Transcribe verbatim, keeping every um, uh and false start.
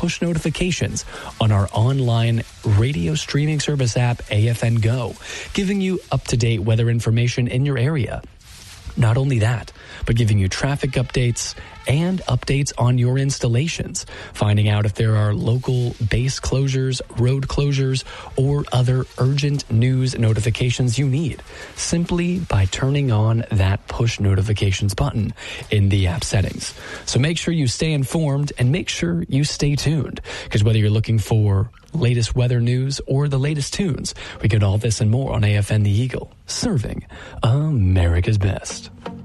push notifications on our online radio streaming service app, A F N Go, giving you up-to-date weather information in your area. Not only that, but giving you traffic updates and updates on your installations, finding out if there are local base closures, road closures, or other urgent news notifications you need, simply by turning on that push notifications button in the app settings. So make sure you stay informed and make sure you stay tuned, because whether you're looking for latest weather news or the latest tunes, we get all this and more on A F N The Eagle, serving America's best.